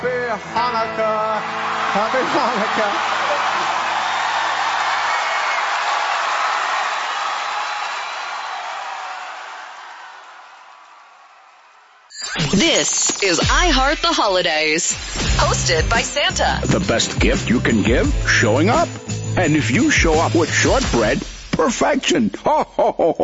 Hanukkah. Happy Hanukkah. This is iHeart the Holidays, hosted by Santa. The best gift you can give? Showing up. And if you show up with shortbread, perfection. Ho, ho, ho, ho.